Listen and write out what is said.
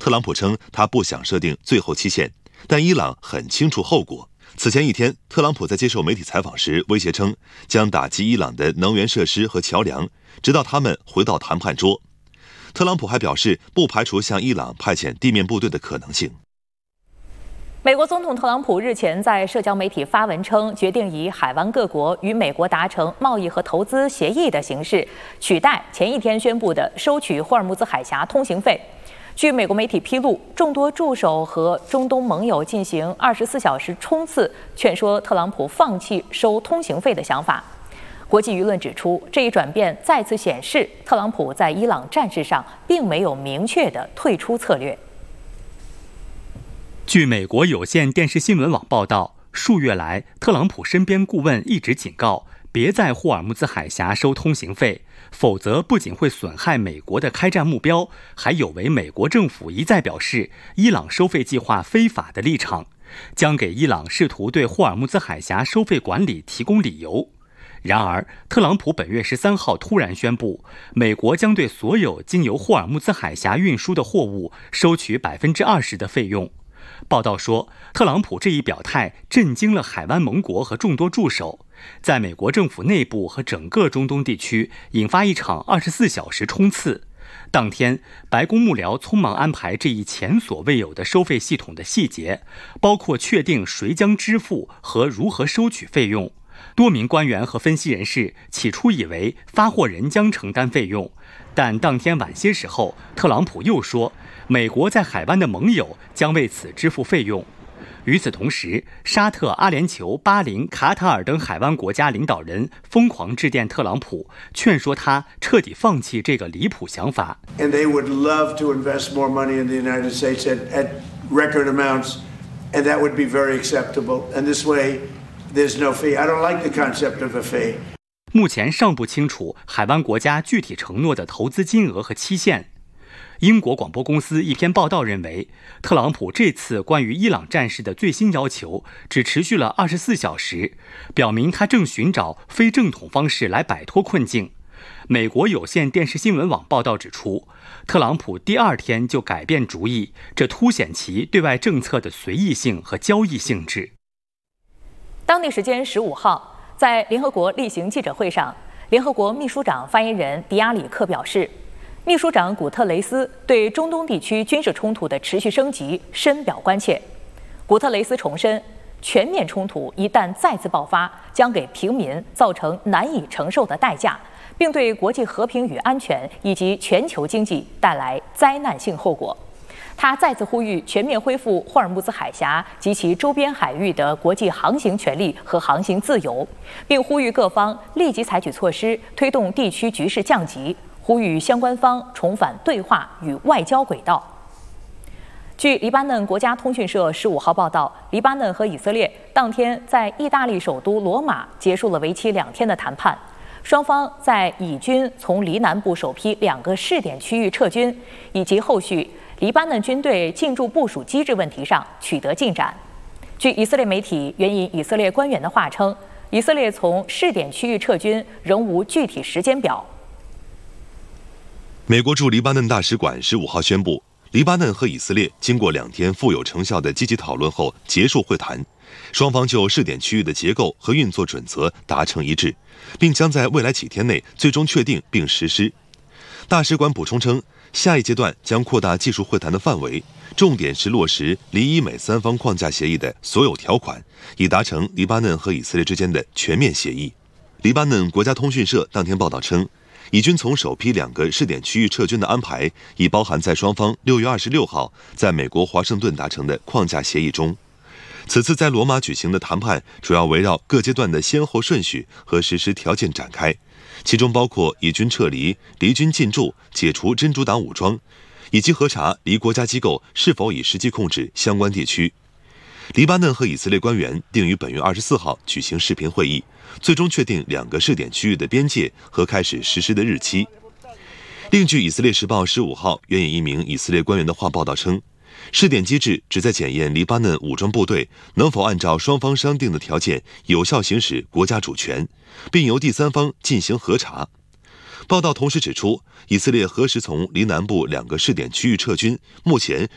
特朗普称他不想设定最后期限，但伊朗很清楚后果。此前一天，特朗普在接受媒体采访时威胁称，将打击伊朗的能源设施和桥梁，直到他们回到谈判桌。特朗普还表示，不排除向伊朗派遣地面部队的可能性。 美国总统特朗普日前在社交媒体发文称，决定以海湾各国与美国达成贸易和投资协议的形式，取代前一天宣布的收取霍尔木兹海峡通行费。据美国媒体披露，众多助手和中东盟友进行24小时冲刺，劝说特朗普放弃收通行费的想法。国际舆论指出，这一转变再次显示，特朗普在伊朗战事上并没有明确的退出策略。 据美国有线电视新闻网报道，数月来，特朗普身边顾问一直警告，别在霍尔木兹海峡收通行费，否则不仅会损害美国的开战目标，还有违美国政府一再表示伊朗收费计划非法的立场，将给伊朗试图对霍尔木兹海峡收费管理提供理由。然而，特朗普本月13号突然宣布，美国将对所有经由霍尔木兹海峡运输的货物收取20%的费用。报道说，特朗普这一表态震惊了海湾盟国和众多助手，在美国政府内部和整个中东地区引发一场24小时冲刺。当天，白宫幕僚匆忙安排这一前所未有的收费系统的细节，包括确定谁将支付和如何收取费用。多名官员和分析人士起初以为发货人将承担费用，但当天晚些时候，特朗普又说，美国在海湾的盟友将为此支付费用。与此同时，沙特、阿联酋、巴林、卡塔尔等海湾国家领导人疯狂致电特朗普，劝说他彻底放弃这个离谱想法。 And they would love to invest more money in the United States at record amounts, and that would be very acceptable. And this way, there's no fee. I don't like the concept of a fee. 目前尚不清楚海湾国家具体承诺的投资金额和期限。英国广播公司一篇报道认为，特朗普这次关于伊朗战事的最新要求只持续了24小时，表明他正寻找非正统方式来摆脱困境。美国有线电视新闻网报道指出，特朗普第二天就改变主意，这凸显其对外政策的随意性和交易性质。 当地时间15号，在联合国例行记者会上，联合国秘书长发言人迪亚里克表示，秘书长古特雷斯对中东地区军事冲突的持续升级深表关切。古特雷斯重申，全面冲突一旦再次爆发，将给平民造成难以承受的代价，并对国际和平与安全以及全球经济带来灾难性后果。他再次呼吁全面恢复霍尔木兹海峡及其周边海域的国际航行权利和航行自由，并呼吁各方立即采取措施，推动地区局势降级，呼吁相关方重返对话与外交轨道。据黎巴嫩国家通讯社15号报道，黎巴嫩和以色列当天在意大利首都罗马结束了为期2天的谈判，双方在以军从黎南部首批2个试点区域撤军，以及后续黎巴嫩军队进驻部署机制问题上取得进展。据以色列媒体援引以色列官员的话称，以色列从试点区域撤军仍无具体时间表。 美国驻黎巴嫩大使馆15号宣布，黎巴嫩和以色列经过2天富有成效的积极讨论后结束会谈，双方就试点区域的结构和运作准则达成一致，并将在未来几天内最终确定并实施。大使馆补充称，下一阶段将扩大技术会谈的范围，重点是落实黎以美3方框架协议的所有条款，以达成黎巴嫩和以色列之间的全面协议。黎巴嫩国家通讯社当天报道称，以军从首批2个试点区域撤军的安排已包含在双方6月26号在美国华盛顿达成的框架协议中。此次在罗马举行的谈判主要围绕各阶段的先后顺序和实施条件展开，其中包括以军撤离、离军进驻、解除真主党武装，以及核查离国家机构是否已实际控制相关地区。黎巴嫩和以色列官员定于本月24号举行视频会议，最终确定2个试点区域的边界和开始实施的日期。另据以色列时报15号援引一名以色列官员的话报道称，试点机制旨在检验黎巴嫩武装部队能否按照双方商定的条件有效行使国家主权，并由第三方进行核查。报道同时指出，以色列何时从黎南部2个试点区域撤军，目前